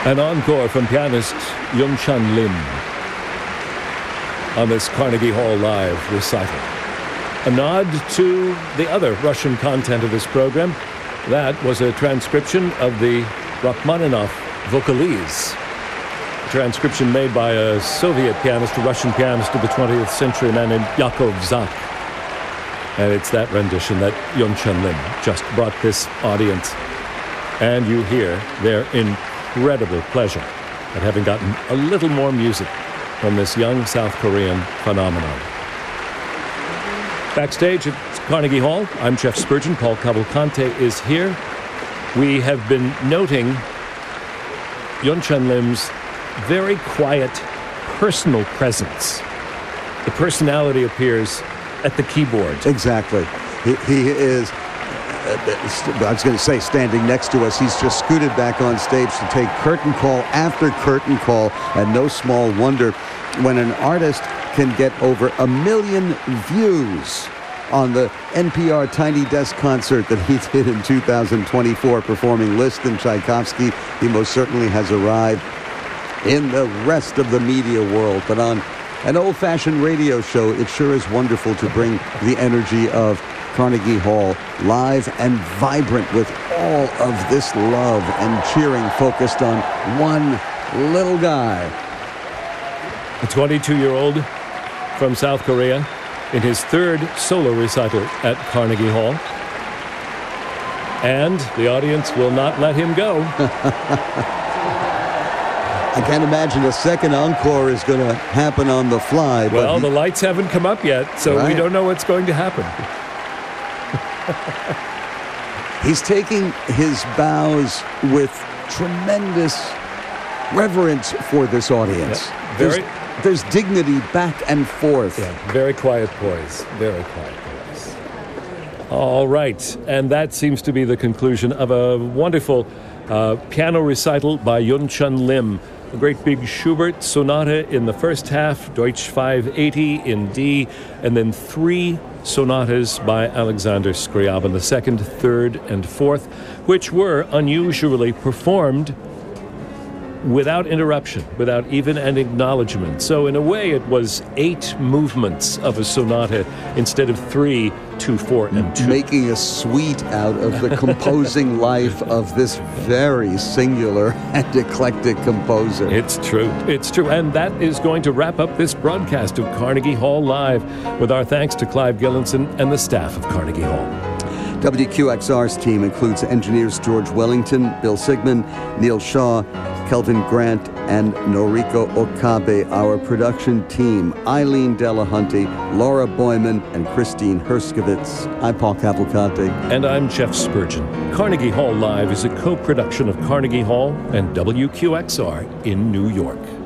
An encore from pianist Yun-Chan Lim on this Carnegie Hall Live recital. A nod to the other Russian content of this program. That was a transcription of the Rachmaninoff Vocalize, a transcription made by a Soviet pianist, a Russian pianist of the 20th century, a man named Yakov Zak. And it's that rendition that Yun-Chan Lim just brought this audience. And you hear their incredible pleasure at having gotten a little more music from this young South Korean phenomenon. Backstage at Carnegie Hall, I'm Jeff Spurgeon. Paul Cavalcante is here. We have been noting Yun-Chan Lim's very quiet, personal presence. The personality appears at the keyboard. Exactly. He is, I was going to say, standing next to us. He's just scooted back on stage to take curtain call after curtain call, and no small wonder when an artist can get over 1 million views on the NPR Tiny Desk concert that he did in 2024 performing Liszt and Tchaikovsky. He most certainly has arrived in the rest of the media world. But on an old-fashioned radio show, it sure is wonderful to bring the energy of Carnegie Hall live and vibrant with all of this love and cheering focused on one little guy. A 22-year-old from South Korea in his third solo recital at Carnegie Hall. And the audience will not let him go. I can't imagine a second encore is going to happen on the fly. Well, the lights haven't come up yet, so we don't know what's going to happen. He's taking his bows with tremendous reverence for this audience. Yeah, there's dignity back and forth. Yeah, very quiet poise. Very quiet poise. All right, and that seems to be the conclusion of a wonderful piano recital by Yun-Chan Lim. A great big Schubert sonata in the first half, Deutsch 580 in D, and then 3 sonatas by Alexander Scriabin, the second, third, and fourth, which were unusually performed without interruption, without even an acknowledgement. So in a way, it was 8 movements of a sonata instead of 3, 2, 4, and 2. Making a suite out of the composing life of this very singular and eclectic composer. It's true. It's true. And that is going to wrap up this broadcast of Carnegie Hall Live, with our thanks to Clive Gillinson and the staff of Carnegie Hall. WQXR's team includes engineers George Wellington, Bill Sigmund, Neil Shaw, Kelvin Grant, and Noriko Okabe. Our production team, Eileen Delahunty, Laura Boyman, and Christine Herskovitz. I'm Paul Cavalcante. And I'm Jeff Spurgeon. Carnegie Hall Live is a co-production of Carnegie Hall and WQXR in New York.